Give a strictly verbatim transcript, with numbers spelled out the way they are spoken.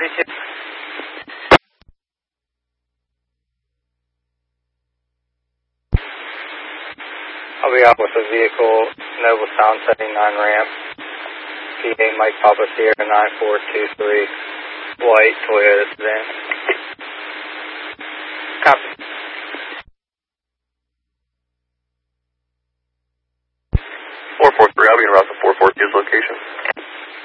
forty-two. I'll be out with a vehicle, Nobletown seventy-nine ramp, P A Mike Papa Sierra nine four two three, white Toyota sedan.